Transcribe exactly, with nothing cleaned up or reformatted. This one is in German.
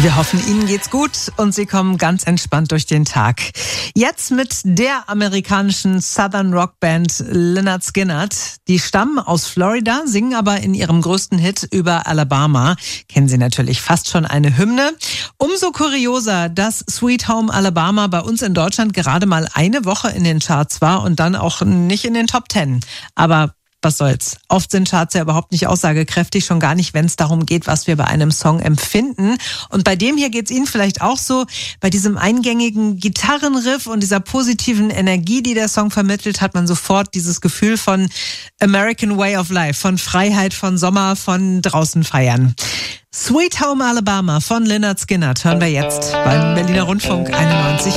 Wir hoffen, Ihnen geht's gut und Sie kommen ganz entspannt durch den Tag. Jetzt mit der amerikanischen Southern Rock Band Lynyrd Skynyrd. Die stammen aus Florida, singen aber in ihrem größten Hit über Alabama. Kennen Sie natürlich fast schon eine Hymne. Umso kurioser, dass Sweet Home Alabama bei uns in Deutschland gerade mal eine Woche in den Charts war und dann auch nicht in den Top Ten. Aber was soll's? Oft sind Charts ja überhaupt nicht aussagekräftig, schon gar nicht, wenn es darum geht, was wir bei einem Song empfinden. Und bei dem hier geht's Ihnen vielleicht auch so. Bei diesem eingängigen Gitarrenriff und dieser positiven Energie, die der Song vermittelt, hat man sofort dieses Gefühl von American Way of Life, von Freiheit, von Sommer, von draußen feiern. Sweet Home Alabama von Lynyrd Skynyrd hören wir jetzt beim Berliner Rundfunk einundneunzig.